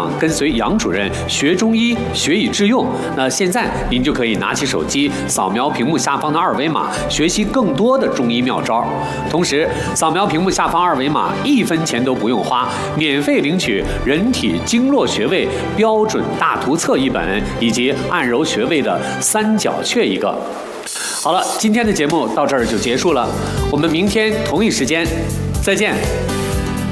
想跟随杨主任学中医，学以致用，那现在您就可以拿起手机，扫描屏幕下方的二维码，学习更多的中医妙招。同时，扫描屏幕下方二维码，1分钱都不用花，免费领取人体经络穴位标准大图册1本，以及按揉穴位的3角穴1个。好了，今天的节目到这儿就结束了，我们明天同一时间再见。